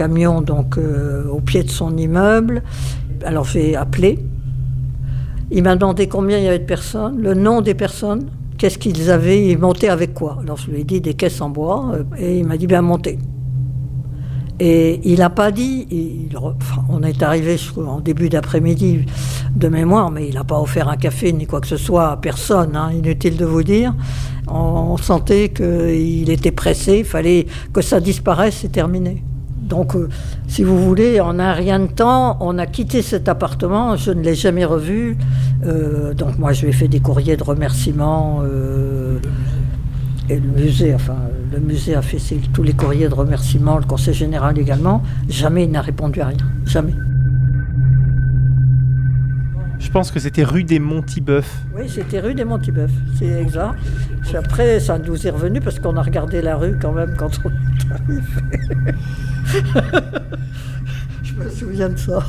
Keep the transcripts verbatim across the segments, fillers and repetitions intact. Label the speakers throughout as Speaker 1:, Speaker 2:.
Speaker 1: camion donc, euh, au pied de son immeuble. Alors j'ai appelé. Il m'a demandé combien il y avait de personnes, le nom des personnes, qu'est-ce qu'ils avaient, ils montaient avec quoi. Alors je lui ai dit des caisses en bois, et il m'a dit bien monter. Et il n'a pas dit, il, enfin, on est arrivé en début d'après-midi de mémoire, mais il n'a pas offert un café ni quoi que ce soit à personne, hein, inutile de vous dire. On, on sentait qu'il était pressé, il fallait que ça disparaisse, c'est terminé. Donc, euh, si vous voulez, en un rien de temps, on a quitté cet appartement, je ne l'ai jamais revu. Euh, donc moi, je lui ai fait des courriers de remerciements. Euh, Et le musée, enfin, le musée a fait ses, tous les courriers de remerciement, le conseil général également. Jamais il n'a répondu à rien. Jamais.
Speaker 2: Je pense que c'était rue des Montiboeufs.
Speaker 1: Oui, c'était rue des Montiboeufs, c'est exact. Puis après, ça nous est revenu parce qu'on a regardé la rue quand même quand on est arrivé. Je me souviens de ça.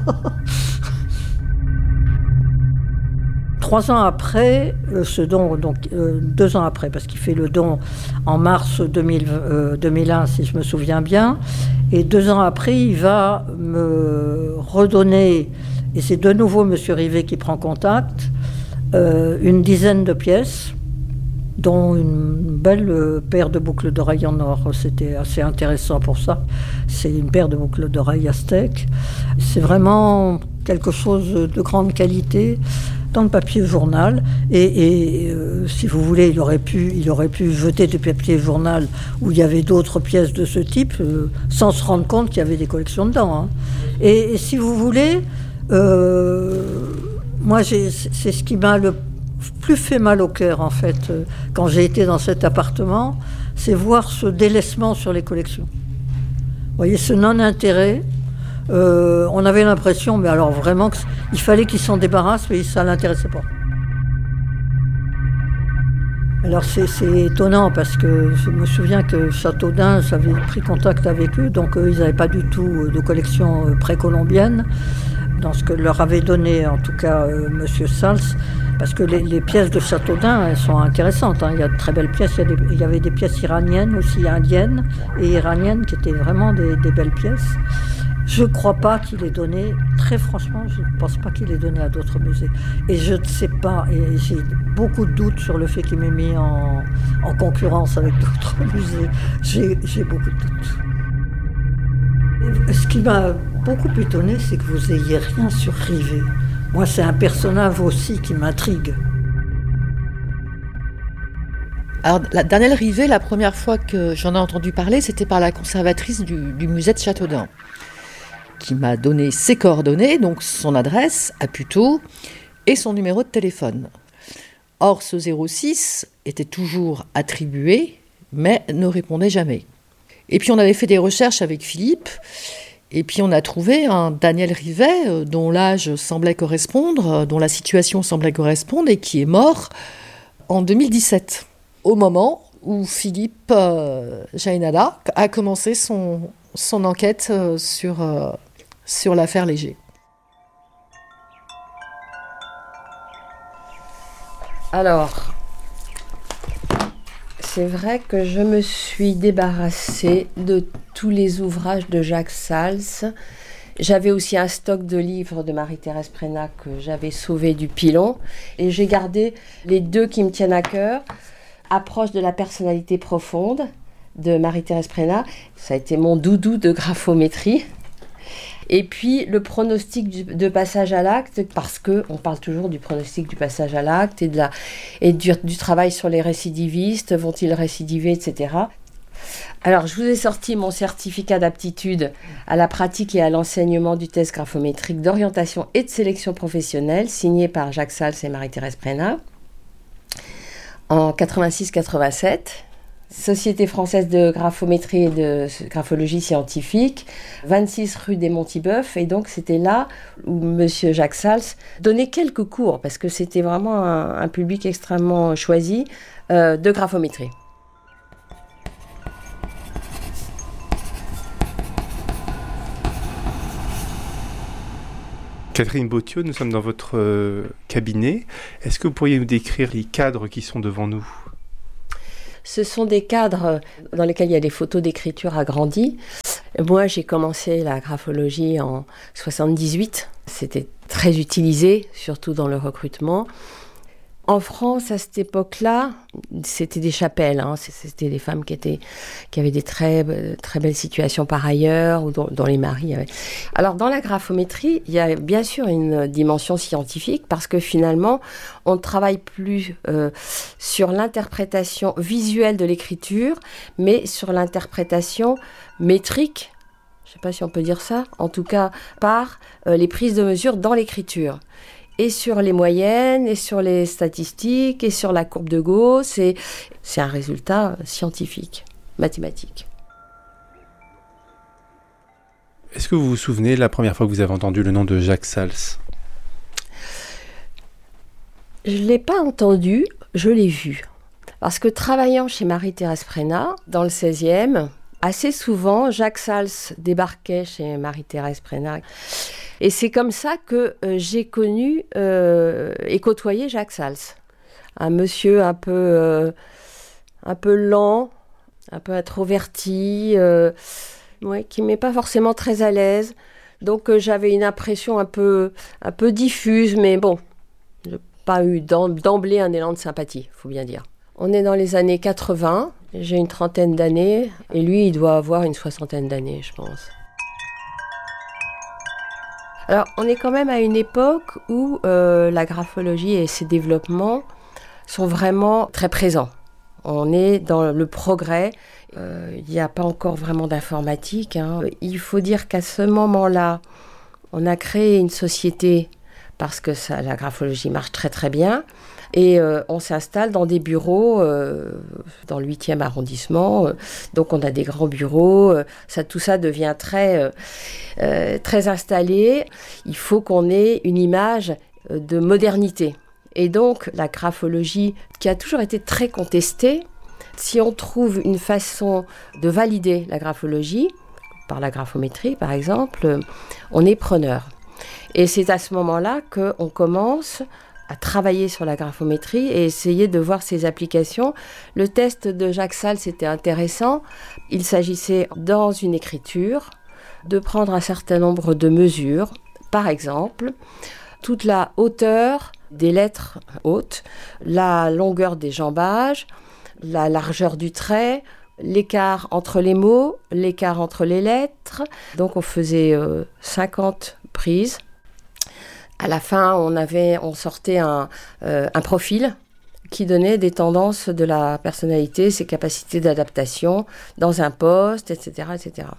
Speaker 1: Trois ans après, euh, ce don, donc euh, deux ans après, parce qu'il fait le don en mars deux mille, euh, deux mille un, si je me souviens bien, et deux ans après, il va me redonner, et c'est de nouveau M. Rivet qui prend contact, euh, une dizaine de pièces, dont une belle euh, paire de boucles d'oreilles en or. C'était assez intéressant pour ça. C'est une paire de boucles d'oreilles aztèques. C'est vraiment quelque chose de grande qualité dans le papier journal. Et, et euh, si vous voulez, il aurait pu, il aurait pu jeter du papier journal où il y avait d'autres pièces de ce type, euh, sans se rendre compte qu'il y avait des collections dedans. Hein. Et, et si vous voulez, euh, moi, j'ai, c'est ce qui m'a le plus fait mal au cœur, en fait, euh, quand j'ai été dans cet appartement, c'est voir ce délaissement sur les collections. Vous voyez, ce non-intérêt. Euh, on avait l'impression, mais alors vraiment, qu'il fallait qu'ils s'en débarrassent, mais ça ne l'intéressait pas. Alors c'est, c'est étonnant, parce que je me souviens que Châteaudun, j'avais pris contact avec eux, donc eux, ils n'avaient pas du tout de collection euh, précolombienne, dans ce que leur avait donné, en tout cas, euh, M. Sals, parce que les, les pièces de Châteaudun, elles sont intéressantes. Hein. Il y a de très belles pièces. Il y, a des, il y avait des pièces iraniennes aussi, indiennes et iraniennes, qui étaient vraiment des, des belles pièces. Je ne crois pas qu'il ait donné, très franchement, je ne pense pas qu'il ait donné à d'autres musées. Et je ne sais pas, et j'ai beaucoup de doutes sur le fait qu'il m'ait mis en, en concurrence avec d'autres musées. J'ai, j'ai beaucoup de doutes. Et ce qui m'a beaucoup étonné, c'est que vous n'ayez rien sur Rivet. Moi, c'est un personnage aussi qui m'intrigue.
Speaker 3: Alors, la, Daniel Rivet, la première fois que j'en ai entendu parler, c'était par la conservatrice du, du musée de Châteaudun, qui m'a donné ses coordonnées, donc son adresse à Puteaux et son numéro de téléphone. Or, ce zéro six était toujours attribué, mais ne répondait jamais. Et puis, on avait fait des recherches avec Philippe, et puis on a trouvé un Daniel Rivet, euh, dont l'âge semblait correspondre, euh, dont la situation semblait correspondre, et qui est mort en deux mille dix-sept, au moment où Philippe euh, Jaénada a commencé son, son enquête euh, sur, euh, sur l'affaire Léger.
Speaker 4: Alors, c'est vrai que je me suis débarrassée de tous les ouvrages de Jacques Sals. J'avais aussi un stock de livres de Marie-Thérèse Prénat que j'avais sauvé du pilon. Et j'ai gardé les deux qui me tiennent à cœur. Approche de la personnalité profonde de Marie-Thérèse Prénat. Ça a été mon doudou de graphométrie. Et puis le pronostic du, de passage à l'acte, parce qu'on parle toujours du pronostic du passage à l'acte et, de la, et du, du travail sur les récidivistes, vont-ils récidiver, et cetera. Alors je vous ai sorti mon certificat d'aptitude à la pratique et à l'enseignement du test graphométrique d'orientation et de sélection professionnelle, signé par Jacques Sals et Marie-Thérèse Prénat, en quatre-vingt-six quatre-vingt-sept. Société française de graphométrie et de graphologie scientifique, vingt-six rue des Montiboeufs. Et donc, c'était là où M. Jacques Sals donnait quelques cours, parce que c'était vraiment un, un public extrêmement choisi, euh, de graphométrie.
Speaker 2: Catherine Bautiot, nous sommes dans votre euh, cabinet. Est-ce que vous pourriez nous décrire les cadres qui sont devant nous ?
Speaker 4: Ce sont des cadres dans lesquels il y a des photos d'écriture agrandies. Moi, j'ai commencé la graphologie en soixante-dix-huit. C'était très utilisé, surtout dans le recrutement. En France, à cette époque-là, c'était des chapelles. Hein. C'était des femmes qui, étaient, qui avaient des très, très belles situations par ailleurs, ou dont, dont les maris avaient... Alors, dans la graphométrie, il y a bien sûr une dimension scientifique, parce que finalement, on ne travaille plus euh, sur l'interprétation visuelle de l'écriture, mais sur l'interprétation métrique, je ne sais pas si on peut dire ça, en tout cas par euh, les prises de mesure dans l'écriture. Et sur les moyennes, et sur les statistiques, et sur la courbe de Gauss. Et c'est un résultat scientifique, mathématique.
Speaker 2: Est-ce que vous vous souvenez de la première fois que vous avez entendu le nom de Jacques Sals ?
Speaker 4: Je ne l'ai pas entendu, je l'ai vu. Parce que travaillant chez Marie-Thérèse Prénat, dans le seizième, assez souvent, Jacques Sals débarquait chez Marie-Thérèse Prénat. Et c'est comme ça que euh, j'ai connu euh, et côtoyé Jacques Sals. Un monsieur un peu, euh, un peu lent, un peu introverti, euh, ouais, qui ne met pas forcément très à l'aise. Donc euh, j'avais une impression un peu, un peu diffuse, mais bon, je n'ai pas eu d'emblée un élan de sympathie, il faut bien dire. On est dans les années quatre-vingts, j'ai une trentaine d'années, et lui, il doit avoir une soixantaine d'années, je pense. Alors, on est quand même à une époque où euh, la graphologie et ses développements sont vraiment très présents. On est dans le progrès. Euh, il n'y a pas encore vraiment d'informatique. Hein. Il faut dire qu'à ce moment-là, on a créé une société parce que ça, la graphologie marche très très bien. Et euh, on s'installe dans des bureaux euh, dans le huitième arrondissement. Euh, donc on a des grands bureaux. Euh, ça, tout ça devient très, euh, euh, très installé. Il faut qu'on ait une image euh, de modernité. Et donc la graphologie, qui a toujours été très contestée, si on trouve une façon de valider la graphologie, par la graphométrie par exemple, euh, on est preneur. Et c'est à ce moment-là qu'on commence à travailler sur la graphométrie et essayer de voir ses applications. Le test de Jacques Sals était intéressant. Il s'agissait, dans une écriture, de prendre un certain nombre de mesures. Par exemple, toute la hauteur des lettres hautes, la longueur des jambages, la largeur du trait, l'écart entre les mots, l'écart entre les lettres. Donc on faisait euh, cinquante prises. À la fin, on, avait, on sortait un, euh, un profil qui donnait des tendances de la personnalité, ses capacités d'adaptation dans un poste, et cetera, et cetera.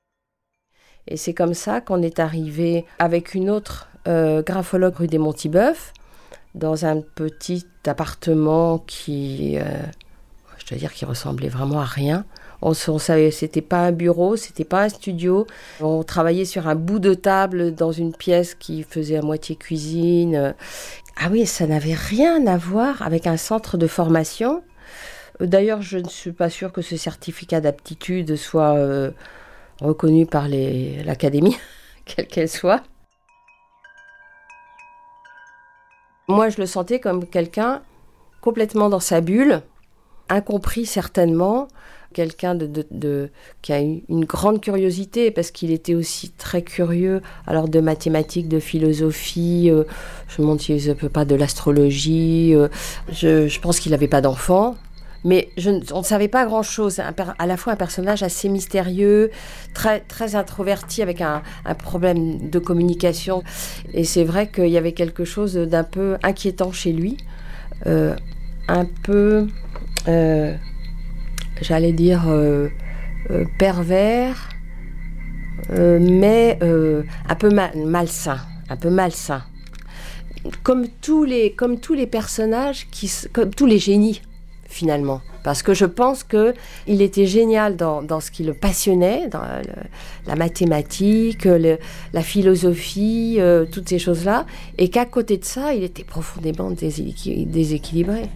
Speaker 4: Et c'est comme ça qu'on est arrivé avec une autre euh, graphologue rue des Monts-Tibeuf, dans un petit appartement qui, euh, je dois dire, qui ressemblait vraiment à rien. On, on savait, c'était pas un bureau, c'était pas un studio. On travaillait sur un bout de table dans une pièce qui faisait à moitié cuisine. Ah oui, ça n'avait rien à voir avec un centre de formation. D'ailleurs, je ne suis pas sûre que ce certificat d'aptitude soit euh, reconnu par les, l'académie, quelle qu'elle soit. Moi, je le sentais comme quelqu'un complètement dans sa bulle, incompris certainement, quelqu'un de, de, de, qui a eu une grande curiosité, parce qu'il était aussi très curieux, alors de mathématiques, de philosophie, euh, je me demande si je ne peux pas de l'astrologie, euh, je, je pense qu'il n'avait pas d'enfant, mais je, on ne savait pas grand-chose, un, à la fois un personnage assez mystérieux, très, très introverti, avec un, un problème de communication, et c'est vrai qu'il y avait quelque chose d'un peu inquiétant chez lui, euh, un peu... Euh, j'allais dire euh, euh, pervers, euh, mais euh, un peu mal, malsain, un peu malsain. Comme tous les, comme tous les personnages, qui, comme tous les génies, finalement. Parce que je pense qu'il était génial dans, dans ce qui le passionnait, dans le, la mathématique, le, la philosophie, euh, toutes ces choses-là, et qu'à côté de ça, il était profondément déséquil- déséquilibré.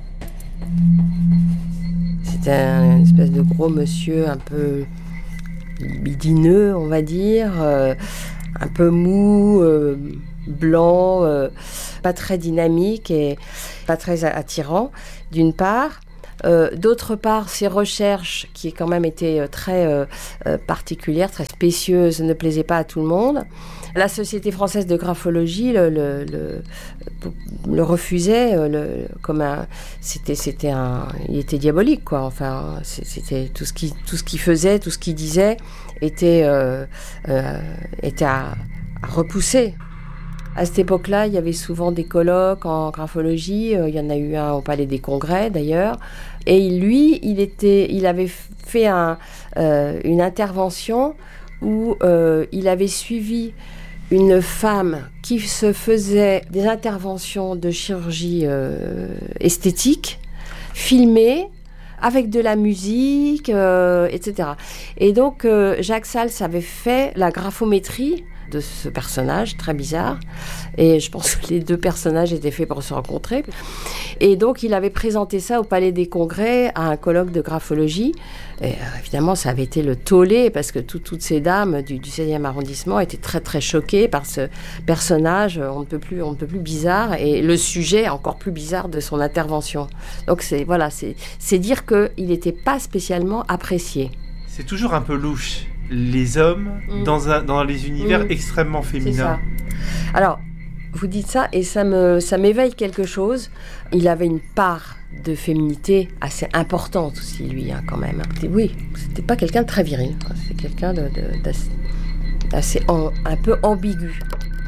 Speaker 4: C'était un espèce de gros monsieur un peu libidineux, on va dire, euh, un peu mou, euh, blanc, euh, pas très dynamique et pas très attirant, d'une part. Euh, d'autre part, ses recherches, qui quand même étaient très euh, euh, particulières, très spécieuses, ne plaisaient pas à tout le monde. La Société française de graphologie le, le, le, le refusait, le, comme un, c'était, c'était un, il était diabolique, quoi. Enfin, c'était tout ce qui, tout ce qu'il faisait, tout ce qu'il disait, était, euh, euh, était à, à repousser. À cette époque-là, il y avait souvent des colloques en graphologie. Il y en a eu un au Palais des Congrès, d'ailleurs. Et lui, il, était, il avait fait un, euh, une intervention où euh, il avait suivi une femme qui se faisait des interventions de chirurgie euh, esthétique, filmées, avec de la musique, euh, et cetera. Et donc, euh, Jacques Sals avait fait la graphométrie de ce personnage très bizarre, et je pense que les deux personnages étaient faits pour se rencontrer, et donc il avait présenté ça au Palais des Congrès à un colloque de graphologie, et euh, évidemment ça avait été le tollé, parce que tout, toutes ces dames du, du seizième arrondissement étaient très très choquées par ce personnage on ne peut plus, on ne peut plus bizarre, et le sujet encore plus bizarre de son intervention. Donc c'est, voilà, c'est, c'est dire qu'il n'était pas spécialement apprécié.
Speaker 2: C'est toujours un peu louche, les hommes mmh. dans, un, dans les univers mmh. extrêmement féminins.
Speaker 4: C'est ça. Alors, vous dites ça et ça, me, ça m'éveille quelque chose. Il avait une part de féminité assez importante aussi, lui, hein, quand même. Oui, c'était pas quelqu'un de très viril. C'était quelqu'un de, de, d'assez, d'assez en, un peu ambigu.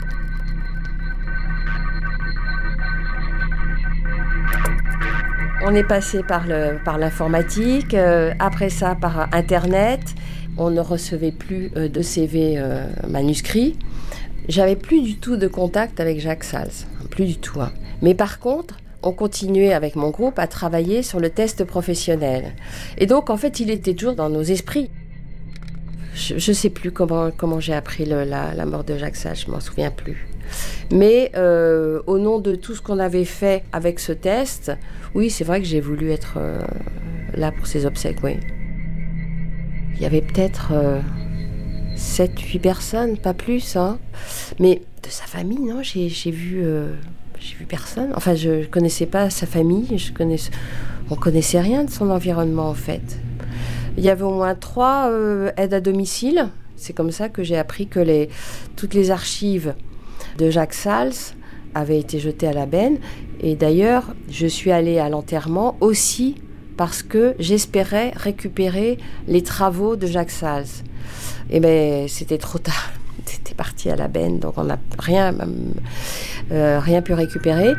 Speaker 4: On est passé par, le, par l'informatique, euh, après ça par Internet. On ne recevait plus euh, de C V euh, manuscrits. J'avais plus du tout de contact avec Jacques Sals, plus du tout. Hein. Mais par contre, on continuait avec mon groupe à travailler sur le test professionnel. Et donc, en fait, il était toujours dans nos esprits. Je ne sais plus comment, comment j'ai appris le, la, la mort de Jacques Sals, je ne m'en souviens plus. Mais euh, au nom de tout ce qu'on avait fait avec ce test, oui, c'est vrai que j'ai voulu être euh, là pour ses obsèques, oui. Il y avait peut-être euh, sept huit personnes, pas plus, hein. Mais de sa famille, non, j'ai, j'ai vu... Euh, j'ai vu personne. Enfin, je ne connaissais pas sa famille, je connaissais, on ne connaissait rien de son environnement, en fait. Il y avait au moins trois euh, aides à domicile. C'est comme ça que j'ai appris que les, toutes les archives de Jacques Sals avaient été jetées à la benne. Et d'ailleurs, je suis allée à l'enterrement aussi parce que j'espérais récupérer les travaux de Jacques Sals. Et bien, c'était trop tard. C'était parti à la benne, donc on n'a rien, euh, rien pu récupérer.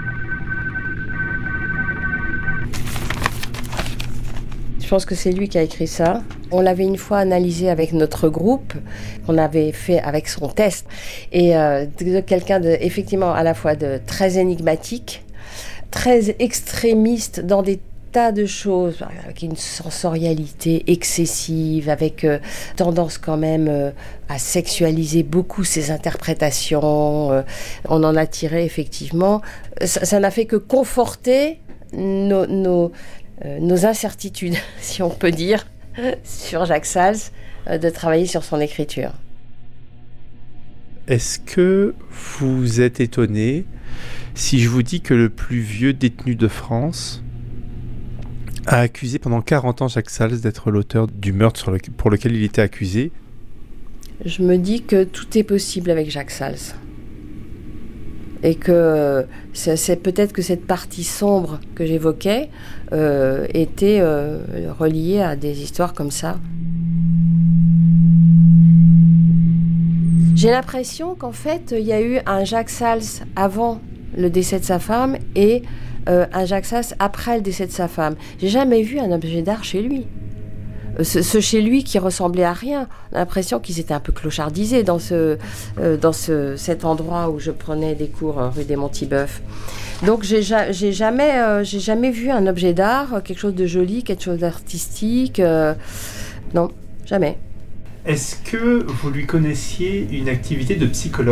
Speaker 4: Je pense que c'est lui qui a écrit ça. On l'avait une fois analysé avec notre groupe, qu'on avait fait avec son test, et euh, de quelqu'un de, effectivement à la fois de très énigmatique, très extrémiste dans des tas de choses, avec une sensorialité excessive, avec euh, tendance quand même euh, à sexualiser beaucoup ses interprétations. Euh, on en a tiré effectivement. Ça, ça n'a fait que conforter nos, nos, euh, nos incertitudes, si on peut dire, sur Jacques Sals, euh, de travailler sur son écriture.
Speaker 2: Est-ce que vous êtes étonné si je vous dis que le plus vieux détenu de France a accusé pendant quarante ans Jacques Sals d'être l'auteur du meurtre sur le, pour lequel il était accusé?
Speaker 4: Je me dis que tout est possible avec Jacques Sals. Et que c'est, c'est peut-être que cette partie sombre que j'évoquais euh, était euh, reliée à des histoires comme ça. J'ai l'impression qu'en fait, il y a eu un Jacques Sals avant le décès de sa femme et Euh, un Jacques Sals après le décès de sa femme. J'ai jamais vu un objet d'art chez lui. Euh, ce, ce chez lui qui ressemblait à rien. On a l'impression qu'ils étaient un peu clochardisés dans, ce, euh, dans ce, cet endroit où je prenais des cours euh, rue des Montiboeuf. Donc j'ai, j'ai, jamais, euh, j'ai jamais vu un objet d'art, quelque chose de joli, quelque chose d'artistique. Euh, non, jamais.
Speaker 2: Est-ce que vous lui connaissiez une activité de psychologue ?